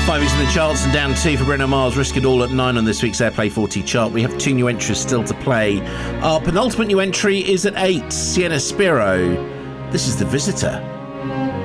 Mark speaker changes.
Speaker 1: 5 is in the charts and down 2 for Bruno Mars. Risk It All at 9 on this week's Airplay 40 chart. We have 2 new entries still to play. Our penultimate new entry is at 8, Sienna Spiro. This is The Visitor.